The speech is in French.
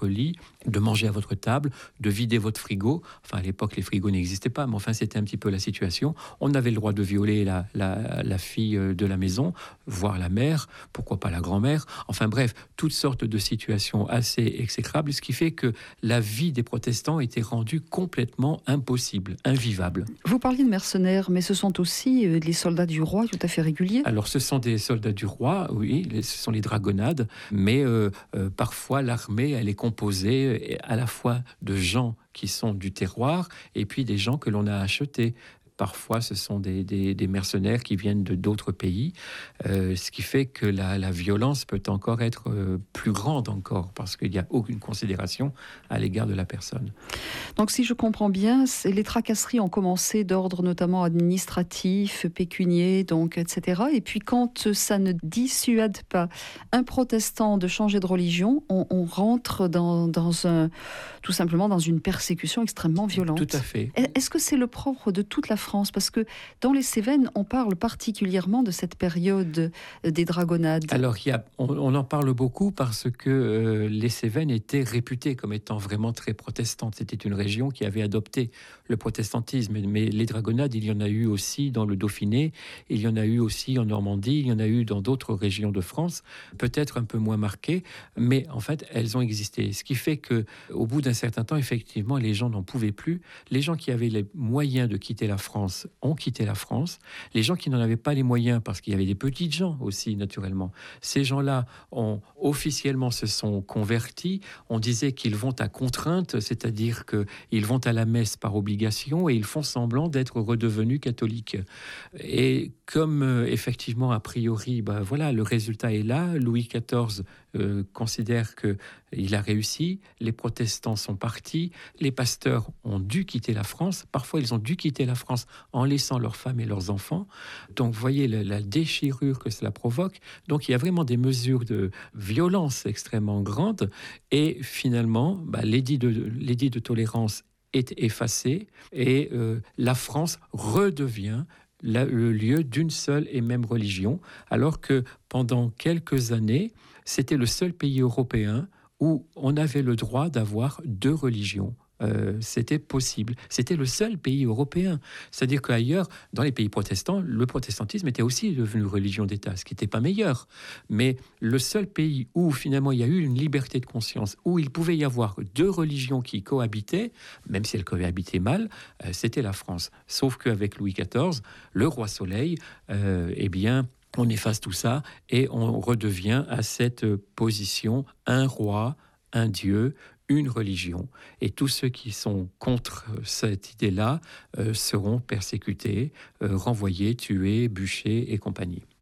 votre lit, de manger à votre table, de vider votre frigo. Enfin, à l'époque, les frigos n'existaient pas, mais enfin, c'était un petit peu la situation. On avait le droit de violer la fille de la maison, voire la mère, pourquoi pas la grand-mère. Enfin bref, toutes sortes de situations assez exécrables, ce qui fait que la vie des protestants était rendue complètement impossible, invivable. Vous parliez de mercenaires, mais ce sont aussi les soldats du roi tout à fait réguliers. Alors, ce sont des soldats du roi, oui, ce sont les dragonnades, mais parfois l'armée, elle est composée à la fois de gens qui sont du terroir et puis des gens que l'on a achetés. Parfois, ce sont des mercenaires qui viennent d'autres pays, ce qui fait que la violence peut encore être plus grande encore, parce qu'il n'y a aucune considération à l'égard de la personne. Donc, si je comprends bien, les tracasseries ont commencé d'ordre notamment administratif, pécunier, donc, etc. Et puis, quand ça ne dissuade pas un protestant de changer de religion, on rentre tout simplement dans une persécution extrêmement violente. Tout à fait. Est-ce que c'est le propre de toute la France? Parce que dans les Cévennes, on parle particulièrement de cette période des dragonnades. Alors, on en parle beaucoup parce que les Cévennes étaient réputées comme étant vraiment très protestantes. C'était une région qui avait adopté le protestantisme. Mais les dragonnades, il y en a eu aussi dans le Dauphiné, il y en a eu aussi en Normandie, il y en a eu dans d'autres régions de France, peut-être un peu moins marquées, mais en fait, elles ont existé. Ce qui fait que, au bout d'un certain temps, effectivement, les gens n'en pouvaient plus. Les gens qui avaient les moyens de quitter la France ont quitté la France. Les gens qui n'en avaient pas les moyens, parce qu'il y avait des petites gens aussi, naturellement, ces gens-là officiellement se sont convertis. On disait qu'ils vont à contrainte, c'est-à-dire qu'ils vont à la messe par obligation et ils font semblant d'être redevenus catholiques. Et comme effectivement, a priori, voilà, le résultat est là. Louis XIV considère qu'il a réussi. Les protestants sont partis. Les pasteurs ont dû quitter la France. Parfois, ils ont dû quitter la France en laissant leurs femmes et leurs enfants. Donc, vous voyez la déchirure que cela provoque. Donc, il y a vraiment des mesures de violence extrêmement grandes. Et finalement, l'édit de tolérance est effacé et la France redevient le lieu d'une seule et même religion, alors que pendant quelques années, c'était le seul pays européen où on avait le droit d'avoir deux religions. C'était possible. C'était le seul pays européen. C'est-à-dire qu'ailleurs, dans les pays protestants, le protestantisme était aussi devenu religion d'État, ce qui n'était pas meilleur. Mais le seul pays où finalement il y a eu une liberté de conscience, où il pouvait y avoir deux religions qui cohabitaient, même si elles cohabitaient mal, c'était la France. Sauf qu'avec Louis XIV, le roi Soleil, on efface tout ça et on redevient à cette position, un roi, un Dieu, une religion. Et tous ceux qui sont contre cette idée-là seront persécutés, renvoyés, tués, bûchés et compagnie.